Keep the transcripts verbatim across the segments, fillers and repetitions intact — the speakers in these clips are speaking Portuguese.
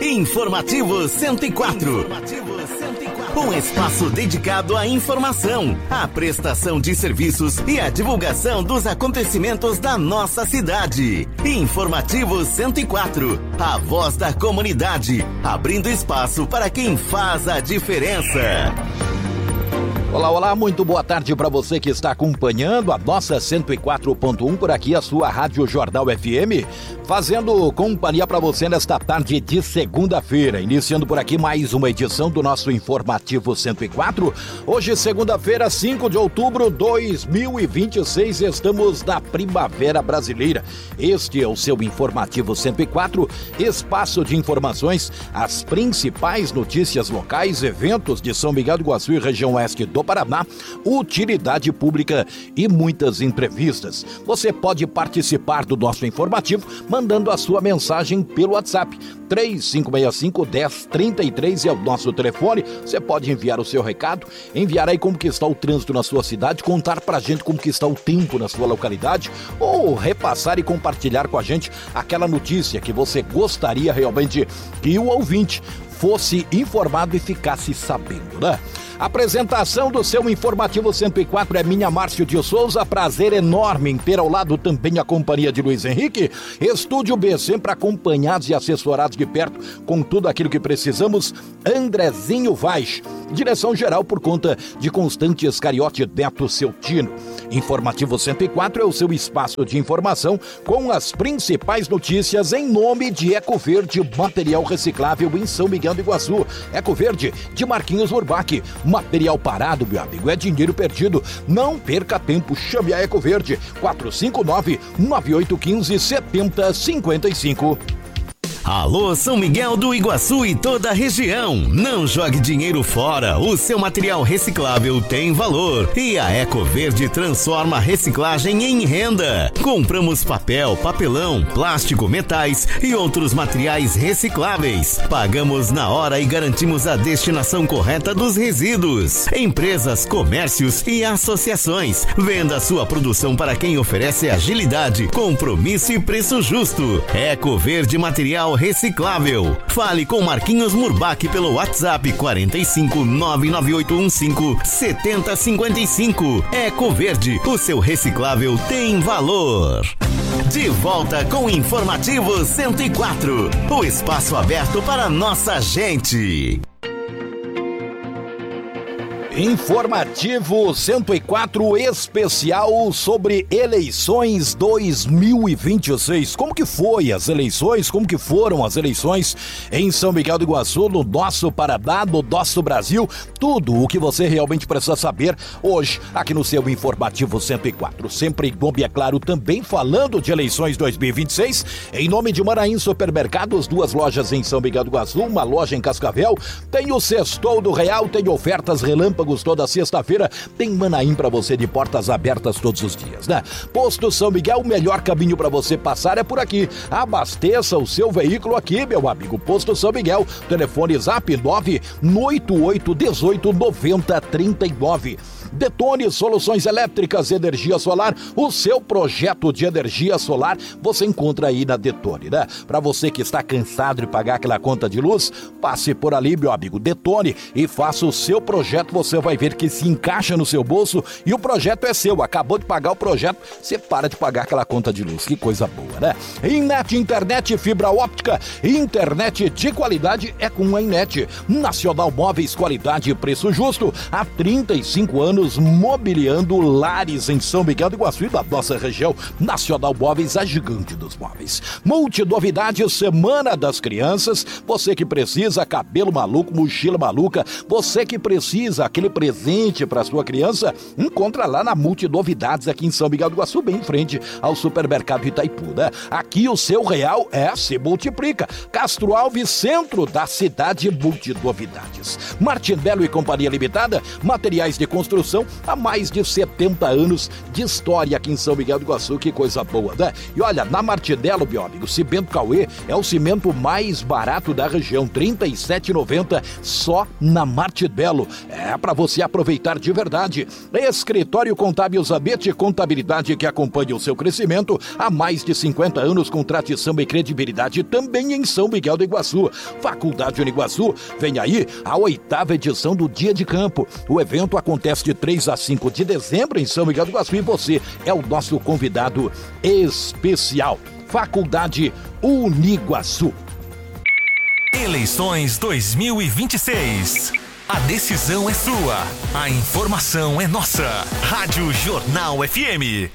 Informativo cento e quatro. Um espaço dedicado à informação, à prestação de serviços e à divulgação dos acontecimentos da nossa cidade. Informativo cento e quatro, a voz da comunidade, abrindo espaço para quem faz a diferença. Olá, olá, muito boa tarde para você que está acompanhando a nossa cento e quatro ponto um por aqui, a sua Rádio Jornal F M, fazendo companhia para você nesta tarde de segunda-feira, iniciando por aqui mais uma edição do nosso Informativo cento e quatro. Hoje, segunda-feira, cinco de outubro de dois mil e vinte e seis, estamos na Primavera Brasileira. Este é o seu Informativo cento e quatro, espaço de informações, as principais notícias locais, eventos de São Miguel do Iguaçu e região oeste do Paraná, utilidade pública e muitas entrevistas. Você pode participar do nosso informativo mandando a sua mensagem pelo WhatsApp. três cinco seis cinco, um zero três três é o nosso telefone. Você pode enviar o seu recado, enviar aí como que está o trânsito na sua cidade, contar pra gente como que está o tempo na sua localidade, ou repassar e compartilhar com a gente aquela notícia que você gostaria realmente que o ouvinte fosse informado e ficasse sabendo, né? A apresentação do seu Informativo cento e quatro é minha, Márcio de Souza. Prazer enorme em ter ao lado também a companhia de Luiz Henrique. Estúdio B, sempre acompanhados e assessorados de perto com tudo aquilo que precisamos. Andrezinho Vaz. Direção geral por conta de Constante Escariote Neto Celtino. Informativo cento e quatro é o seu espaço de informação com as principais notícias em nome de Eco Verde, material reciclável em São Miguel do Iguaçu. Eco Verde de Marquinhos Urbach. Material parado, meu amigo, é dinheiro perdido. Não perca tempo, chame a Eco Verde. quatro cinco nove, nove oito um cinco, sete zero cinco cinco. Alô, São Miguel do Iguaçu e toda a região. Não jogue dinheiro fora. O seu material reciclável tem valor. E a Eco Verde transforma a reciclagem em renda. Compramos papel, papelão, plástico, metais e outros materiais recicláveis. Pagamos na hora e garantimos a destinação correta dos resíduos. Empresas, comércios e associações. Venda sua produção para quem oferece agilidade, compromisso e preço justo. Eco Verde Material Reciclável. Fale com Marquinhos Murbach pelo WhatsApp quatro cinco nove nove oito um cinco sete zero cinco cinco. Eco Verde, o seu reciclável tem valor. De volta com o Informativo cento e quatro, o espaço aberto para nossa gente. Informativo cento e quatro especial sobre eleições dois mil e vinte e seis. Como que foi as eleições? Como que foram as eleições em São Miguel do Iguaçu, no nosso Paraná, no nosso Brasil? Tudo o que você realmente precisa saber hoje aqui no seu Informativo cento e quatro. Sempre em nome, é claro, também falando de eleições dois mil e vinte e seis, em nome de Manaim Supermercados, duas lojas em São Miguel do Iguaçu, uma loja em Cascavel. Tem o Sextou do Real, tem ofertas relâmpagos toda sexta-feira, tem Manaim pra você de portas abertas todos os dias, né? Posto São Miguel, o melhor caminho pra você passar é por aqui. Abasteça o seu veículo aqui, meu amigo. Posto São Miguel, telefone zap nove oito oito um oito nove zero três nove. Detone Soluções Elétricas, energia solar, o seu projeto de energia solar você encontra aí na Detone, né? Para você que está cansado de pagar aquela conta de luz, passe por ali, meu amigo, Detone e faça o seu projeto, você vai ver que se encaixa no seu bolso e o projeto é seu. Acabou de pagar o projeto, você para de pagar aquela conta de luz, que coisa boa, né? Innet Internet, fibra óptica, internet de qualidade é com a Innet. Nacional Móveis, qualidade e preço justo, há trinta e cinco anos mobiliando lares em São Miguel do Iguaçu e da nossa região. Nacional Móveis, a gigante dos móveis. Multinovidade, Semana das Crianças. Você que precisa cabelo maluco, mochila maluca, você que precisa aquele presente para sua criança, encontra lá na Multinovidades aqui em São Miguel do Iguaçu, bem em frente ao supermercado Itaipu, né? Aqui o seu real é se multiplica. Castro Alves, centro da cidade, Multinovidades. Martinello e Companhia Limitada, materiais de construção tradição há mais de setenta anos de história aqui em São Miguel do Iguaçu. Que coisa boa, né? E olha, na Martedelo, meu amigo, Cimento Cauê é o cimento mais barato da região, trinta e sete reais e noventa centavos só na Martedelo. É para você aproveitar de verdade. Escritório Contábil Zabete, contabilidade que acompanha o seu crescimento há mais de cinquenta anos com tradição e credibilidade também em São Miguel do Iguaçu. Faculdade Uniguaçu, vem aí a oitava edição do Dia de Campo. O evento acontece de três a cinco de dezembro em São Miguel do Iguaçu e você é o nosso convidado especial. Faculdade Uniguaçu. Eleições dois mil e vinte e seis. A decisão é sua. A informação é nossa. Rádio Jornal F M.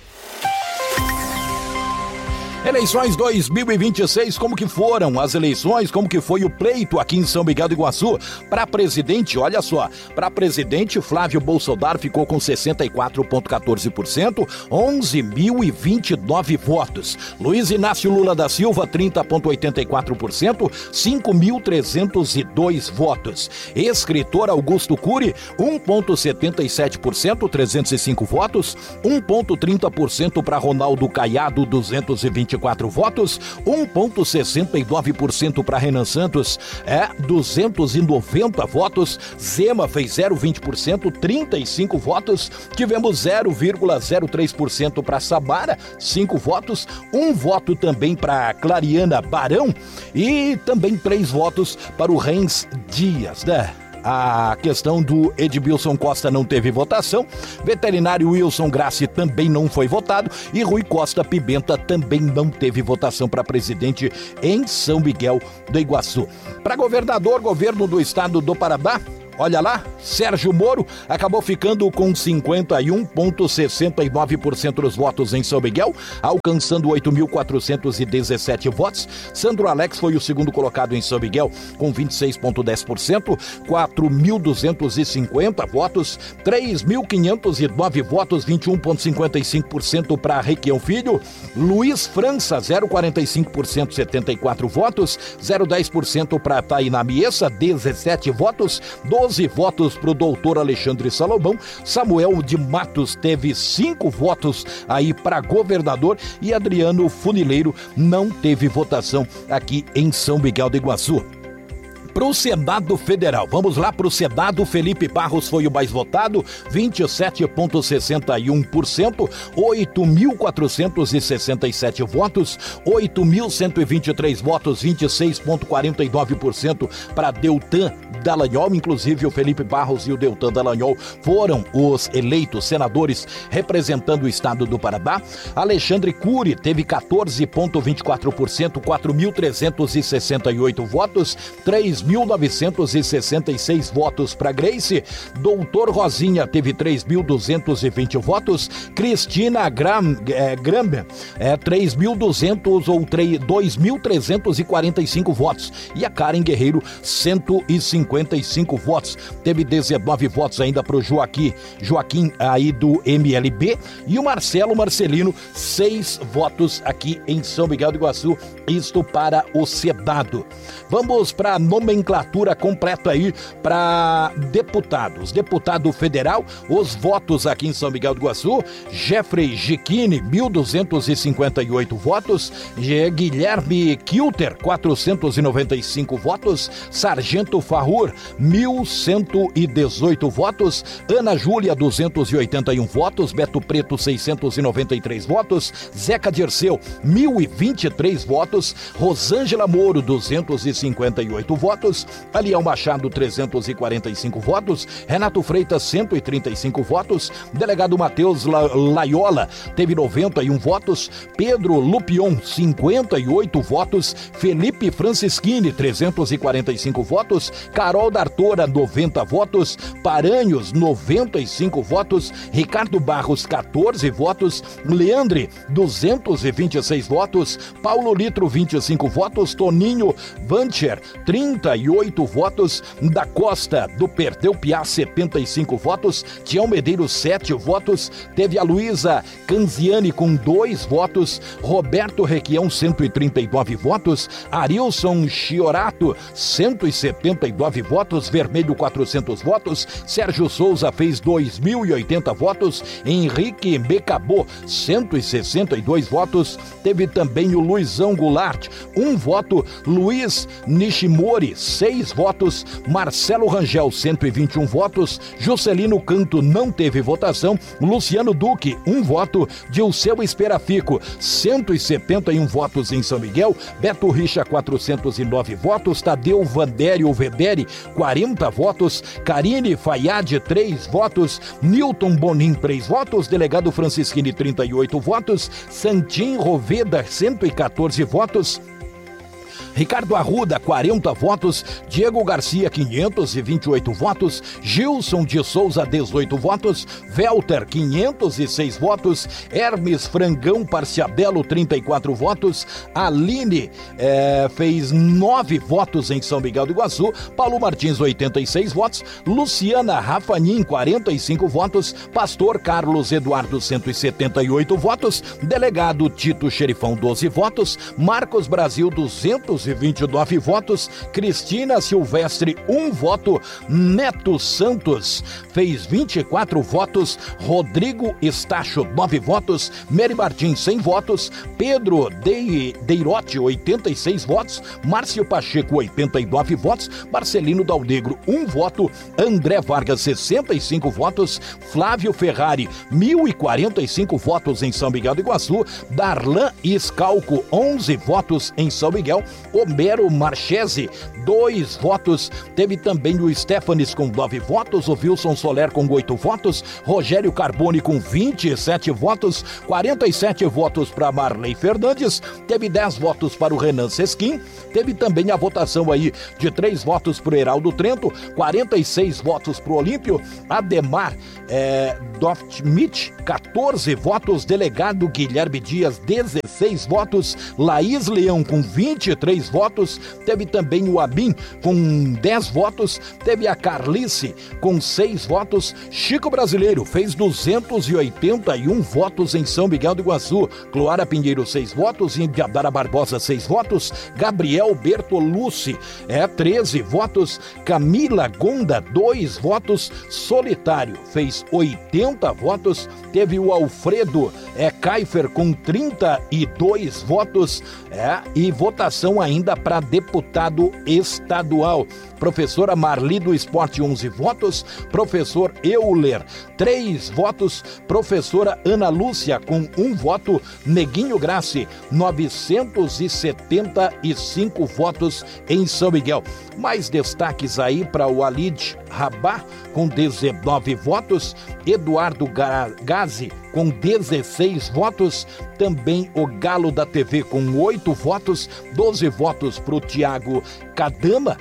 Eleições dois mil e vinte e seis, como que foram as eleições, como que foi o pleito aqui em São Miguel do Iguaçu? Para presidente, olha só, para presidente, Flávio Bolsonaro ficou com sessenta e quatro vírgula quatorze por cento, onze mil e vinte e nove votos. Luiz Inácio Lula da Silva, trinta vírgula oitenta e quatro por cento, cinco mil trezentos e dois votos. Escritor Augusto Cury, um vírgula setenta e sete por cento, trezentos e cinco votos. um vírgula trinta por cento para Ronaldo Caiado, duzentos e vinte e quatro votos, um vírgula sessenta e nove por cento para Renan Santos, é duzentos e noventa votos. Zema fez zero vírgula vinte por cento, trinta e cinco votos. Tivemos zero vírgula zero três por cento para Samara, cinco votos. Um voto também para Clariana Barão e também três votos para o Reins Dias, né? A questão do Edmilson Costa não teve votação, veterinário Wilson Grassi também não foi votado e Rui Costa Pimenta também não teve votação para presidente em São Miguel do Iguaçu. Para governador, governo do estado do Paraná, olha lá, Sérgio Moro acabou ficando com cinquenta e um vírgula sessenta e nove por cento dos votos em São Miguel, alcançando oito mil quatrocentos e dezessete votos. Sandro Alex foi o segundo colocado em São Miguel, com vinte e seis vírgula dez por cento, quatro mil duzentos e cinquenta votos. três mil quinhentos e nove votos, vinte e um vírgula cinquenta e cinco por cento para Requião Filho. Luiz França, zero vírgula quarenta e cinco por cento, setenta e quatro votos. zero vírgula dez por cento para Tainá Miessa, dezessete votos. doze votos para o doutor Alexandre Salomão. Samuel de Matos teve cinco votos aí para governador e Adriano Funileiro não teve votação aqui em São Miguel do Iguaçu. Para o Senado Federal, vamos lá para o Senado, Felipe Barros foi o mais votado, vinte e sete vírgula sessenta e um por cento, oito mil quatrocentos e sessenta e sete votos, oito mil cento e vinte e três votos, vinte e seis vírgula quarenta e nove por cento para Deltan Dallagnol. Inclusive o Felipe Barros e o Deltan Dallagnol foram os eleitos senadores representando o estado do Paraná. Alexandre Cury teve quatorze vírgula vinte e quatro por cento, quatro mil trezentos e sessenta e oito votos, três mil novecentos e sessenta e seis votos para Grace. Doutor Rosinha teve três mil duzentos e vinte votos. Cristina Gram, é, Gram é, três mil e duzentos ou dois mil trezentos e quarenta e cinco votos. E a Karen Guerreiro, cento e cinquenta e cinco votos. Teve dezenove votos ainda para o Joaquim, Joaquim aí do M L B. E o Marcelo Marcelino, seis votos aqui em São Miguel do Iguaçu. Isto para o Senado. Vamos para a nomenclatura completa aí para deputados. Deputado federal, os votos aqui em São Miguel do Iguaçu: Jeffrey Giquini, mil duzentos e cinquenta e oito votos. Guilherme Kilter, quatrocentos e noventa e cinco votos. Sargento Farrur, mil cento e dezoito votos. Ana Júlia, duzentos e oitenta e um votos. Beto Preto, seiscentos e noventa e três votos. Zeca Dirceu, mil e vinte e três votos. Rosângela Moro, duzentos e cinquenta e oito votos. Aliel Machado, trezentos e quarenta e cinco votos. Renato Freitas, cento e trinta e cinco votos. Delegado Matheus Laiola teve noventa e um votos. Pedro Lupion, cinquenta e oito votos. Felipe Francischini, trezentos e quarenta e cinco votos. Carol D'Artora, noventa votos. Paranhos, noventa e cinco votos. Ricardo Barros, quatorze votos. Leandre, duzentos e vinte e seis votos. Paulo Litro, vinte e cinco votos. Toninho Vancher, trinta setenta e oito votos. Da Costa do Perdeu Piá, setenta e cinco votos. Tião Medeiros, sete votos. Teve a Luísa Canziani com dois votos. Roberto Requião, cento e trinta e nove votos. Arilson Chiorato, cento e setenta e nove votos. Vermelho, quatrocentos votos. Sérgio Souza fez dois mil e oitenta votos. Henrique Becabô, cento e sessenta e dois votos. Teve também o Luizão Goulart, um voto. Luiz Nishimori, seis votos. Marcelo Rangel, cento e vinte e um votos. Juscelino Canto não teve votação. Luciano Duque, um voto. Dilceu Esperafico, cento e setenta e um votos em São Miguel. Beto Richa, quatrocentos e nove votos. Tadeu Vandério Vederi, quarenta votos. Karine Fayad, três votos. Newton Bonin, três votos. Delegado Francisquini, trinta e oito votos. Santim Roveda, cento e quatorze votos. Ricardo Arruda, quarenta votos. Diego Garcia, quinhentos e vinte e oito votos. Gilson de Souza, dezoito votos. Velter, quinhentos e seis votos. Hermes Frangão Parciabelo, trinta e quatro votos. Aline é, fez nove votos em São Miguel do Iguaçu. Paulo Martins, oitenta e seis votos. Luciana Rafanin, quarenta e cinco votos. Pastor Carlos Eduardo, cento e setenta e oito votos. Delegado Tito Xerifão, doze votos. Marcos Brasil, duzentos e vinte e nove votos. Cristina Silvestre, um voto. Neto Santos fez vinte e quatro votos. Rodrigo Estacho, nove votos. Mary Martins, cem votos. Pedro De... Deirotti, oitenta e seis votos. Márcio Pacheco, oitenta e nove votos. Marcelino Dalnegro, um voto. André Vargas, sessenta e cinco votos. Flávio Ferrari, mil e quarenta e cinco votos em São Miguel do Iguaçu. Darlan Escalco, onze votos em São Miguel. Homero Marchese, dois votos. Teve também o Stefanes com nove votos, o Wilson Soler com oito votos, Rogério Carboni com vinte e sete votos, quarenta e sete votos para Marley Fernandes, teve dez votos para o Renan Sesquim, teve também a votação aí de três votos para o Heraldo Trento, quarenta e seis votos para o Olímpio, Ademar é, Doftmit, quatorze votos, delegado Guilherme Dias, dezesseis votos, Laís Leão com vinte e três votos, teve também o Abim com dez votos, teve a Carlice com seis votos, Chico Brasileiro fez duzentos e oitenta e um votos em São Miguel do Iguaçu, Cloara Pinheiro, seis votos, Indiadara Barbosa, seis votos, Gabriel Bertolucci, é, treze votos, Camila Gonda, dois votos, Solitário fez oitenta votos, teve o Alfredo é, Kaifer com trinta e dois votos, é, e votação ainda para deputado estadual. Professora Marli do Esporte, onze votos. Professor Euler, três votos. Professora Ana Lúcia, com um voto. Neguinho Grassi, novecentos e setenta e cinco votos em São Miguel. Mais destaques aí para o Alid Rabá, com dezenove votos. Eduardo Gazi, com dezesseis votos. Também o Galo da T V, com oito votos. doze votos para o Tiago Cadama.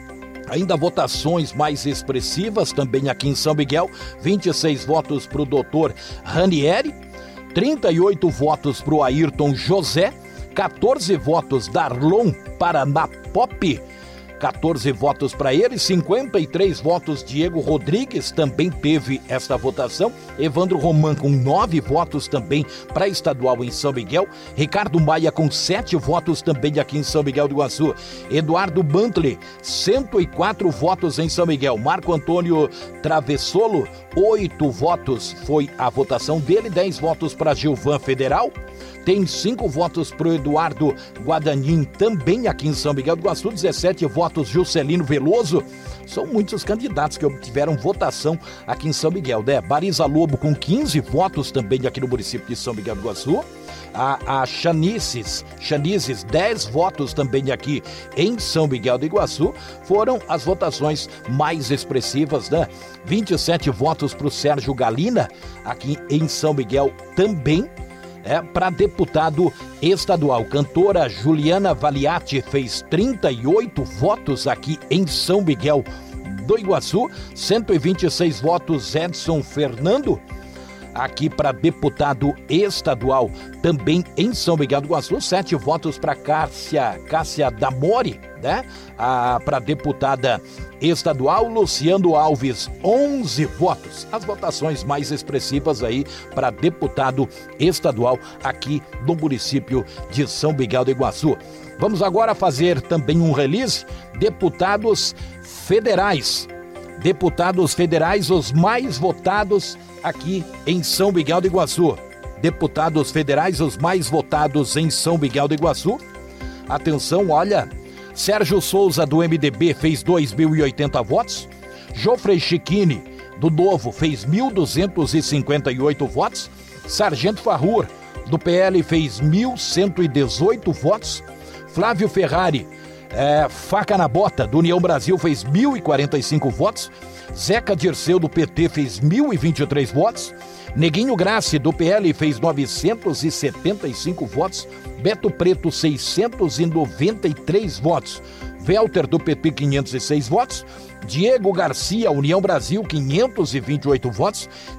Ainda votações mais expressivas também aqui em São Miguel, vinte e seis votos para o doutor Ranieri, trinta e oito votos para o Ayrton José, quatorze votos Darlon Paranapop, quatorze votos para ele, cinquenta e três votos Diego Rodrigues, também teve esta votação. Evandro Roman com nove votos também para estadual em São Miguel. Ricardo Maia com sete votos também aqui em São Miguel do Iguaçu. Eduardo Bantley, cento e quatro votos em São Miguel. Marco Antônio Travessolo, oito votos foi a votação dele, dez votos para Gilvan Federal. Tem cinco votos para o Eduardo Guadanin, também aqui em São Miguel do Iguaçu, dezessete votos Juscelino Veloso. São muitos candidatos que obtiveram votação aqui em São Miguel, né? Barisa Lobo com quinze votos também aqui no município de São Miguel do Iguaçu. A, a Chanices, Chanices, dez votos também aqui em São Miguel do Iguaçu. Foram as votações mais expressivas, né? vinte e sete votos para o Sérgio Galina, aqui em São Miguel também. É, para deputado estadual. Cantora Juliana Valiati fez trinta e oito votos aqui em São Miguel do Iguaçu. cento e vinte e seis votos Edson Fernando. aqui para deputado estadual, também em São Miguel do Iguaçu, sete votos para Cássia, Cássia Damori, né? Ah, para deputada estadual, Luciano Alves, onze votos. As votações mais expressivas aí para deputado estadual aqui no município de São Miguel do Iguaçu. Vamos agora fazer também um release, deputados federais. Deputados federais, os mais votados aqui em São Miguel do Iguaçu. Deputados federais, os mais votados em São Miguel do Iguaçu. Atenção, olha, Sérgio Souza, do M D B, fez dois mil e oitenta votos. Jofrey Chiquini, do Novo, fez mil duzentos e cinquenta e oito votos. Sargento Farrur, do P L, fez mil cento e dezoito votos. Flávio Ferrari, é, Faca na Bota, do União Brasil, fez mil e quarenta e cinco votos. Zeca Dirceu, do P T, fez mil e vinte e três votos. Neguinho Grassi, do P L, fez novecentos e setenta e cinco votos. Beto Preto, seiscentos e noventa e três votos. Velter, do P P, quinhentos e seis votos. Diego Garcia, União Brasil, quinhentos e vinte e oito votos.